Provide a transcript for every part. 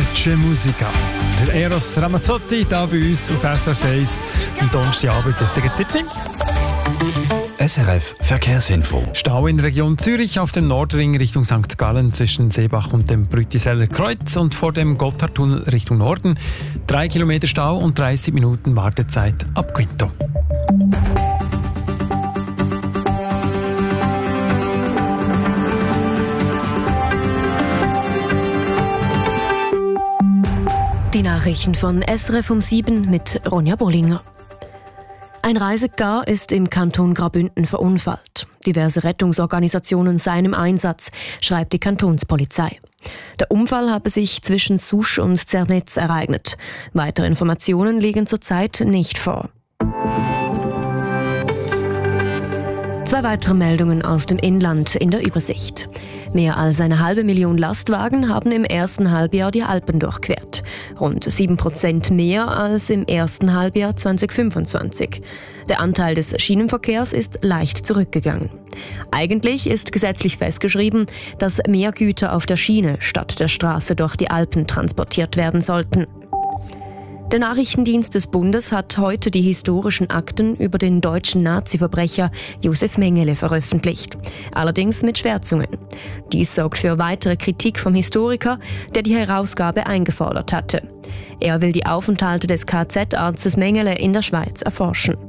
Dolce Musica. Der Eros Ramazzotti hier bei uns auf SRF 1 am Donnerstagabend. Jetzt ist es 7. SRF Verkehrsinfo. Stau in der Region Zürich auf dem Nordring Richtung St. Gallen zwischen Seebach und dem Brütiseller Kreuz und vor dem Gotthardtunnel Richtung Norden. 3 Kilometer Stau und 30 Minuten Wartezeit ab Quinto. Die Nachrichten von SRF um 7 mit Ronja Bollinger. Ein Reisegar ist im Kanton Graubünden verunfallt. Diverse Rettungsorganisationen seien im Einsatz, schreibt die Kantonspolizei. Der Unfall habe sich zwischen Souche und Zernetz ereignet. Weitere Informationen liegen zurzeit nicht vor. 2 weitere Meldungen aus dem Inland in der Übersicht. Mehr als 500.000 Lastwagen haben im ersten Halbjahr die Alpen durchquert. Rund 7% mehr als im ersten Halbjahr 2025. Der Anteil des Schienenverkehrs ist leicht zurückgegangen. Eigentlich ist gesetzlich festgeschrieben, dass mehr Güter auf der Schiene statt der Straße durch die Alpen transportiert werden sollten. Der Nachrichtendienst des Bundes hat heute die historischen Akten über den deutschen Nazi-Verbrecher Josef Mengele veröffentlicht. Allerdings mit Schwärzungen. Dies sorgt für weitere Kritik vom Historiker, der die Herausgabe eingefordert hatte. Er will die Aufenthalte des KZ-Arztes Mengele in der Schweiz erforschen.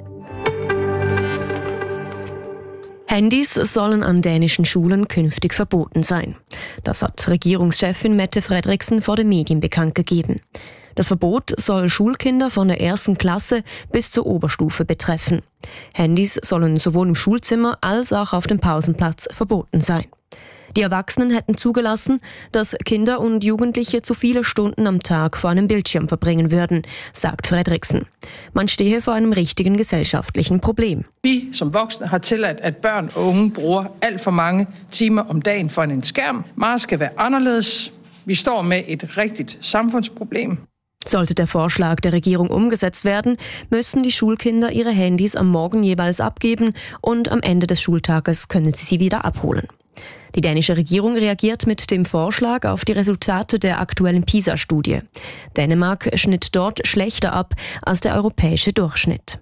Handys sollen an dänischen Schulen künftig verboten sein. Das hat Regierungschefin Mette Frederiksen vor den Medien bekannt gegeben. Das Verbot soll Schulkinder von der 1. Klasse bis zur Oberstufe betreffen. Handys sollen sowohl im Schulzimmer als auch auf dem Pausenplatz verboten sein. Die Erwachsenen hätten zugelassen, dass Kinder und Jugendliche zu viele Stunden am Tag vor einem Bildschirm verbringen würden, sagt Frederiksen. Man stehe vor einem richtigen gesellschaftlichen Problem. Vi som voksne har tilladt, at børn og unge bruger alt for mange timer om dagen for en skærm. Meget skal være anderledes. Vi står med et rigtigt samfundsproblem. Sollte der Vorschlag der Regierung umgesetzt werden, müssen die Schulkinder ihre Handys am Morgen jeweils abgeben und am Ende des Schultages können sie wieder abholen. Die dänische Regierung reagiert mit dem Vorschlag auf die Resultate der aktuellen PISA-Studie. Dänemark schnitt dort schlechter ab als der europäische Durchschnitt.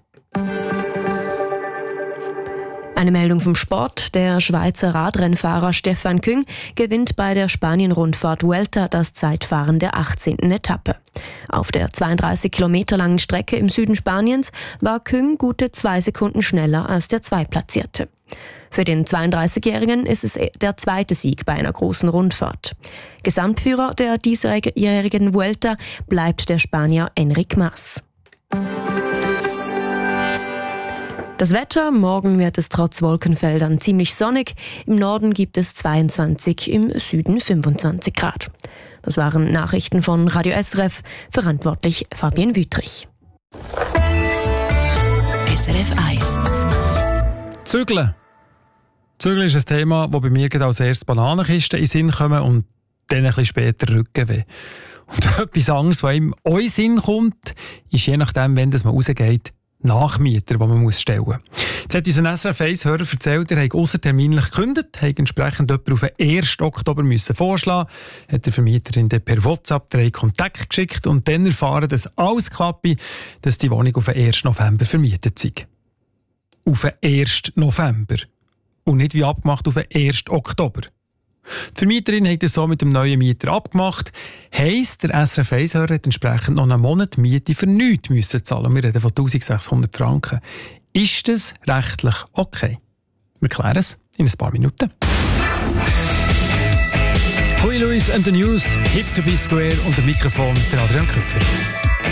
Eine Meldung vom Sport. Der Schweizer Radrennfahrer Stefan Küng gewinnt bei der Spanien-Rundfahrt Vuelta das Zeitfahren der 18. Etappe. Auf der 32 Kilometer langen Strecke im Süden Spaniens war Küng gute 2 Sekunden schneller als der Zweitplatzierte. Für den 32-Jährigen ist es der zweite Sieg bei einer großen Rundfahrt. Gesamtführer der diesjährigen Vuelta bleibt der Spanier Enric Mas. Das Wetter, morgen wird es trotz Wolkenfeldern ziemlich sonnig. Im Norden gibt es 22, im Süden 25 Grad. Das waren Nachrichten von Radio SRF, verantwortlich Fabienne Wüthrich. SRF 1. Zügeln. Zügeln ist ein Thema, das bei mir als erstes Bananenkisten in den Sinn kommen und dann ein bisschen später Rückenweh. Und etwas anderes, was ihm auch in den Sinn kommt, ist je nachdem, wenn man rausgeht, Nachmieter, die man stellen muss. Jetzt hat unser SRF 1-Hörer erzählt, er habe ausserterminlich gekündigt, hat entsprechend jemanden auf den 1. Oktober vorschlagen müssen, hat der Vermieterin dann per WhatsApp 3 Kontakte geschickt und dann erfahren, dass alles klappt, dass die Wohnung auf den 1. November vermietet sei. Auf den 1. November. Und nicht wie abgemacht auf den 1. Oktober. Die Vermieterin hat es so mit dem neuen Mieter abgemacht. Heisst, der SRF 1-Hörer hat entsprechend noch einen Monat Miete für nichts müssen zahlen. Wir reden von 1600 Franken. Ist das rechtlich okay? Wir klären es in ein paar Minuten. Huey Lewis and the News, Hip to be Square und der Mikrofon der Adrian Köpfer.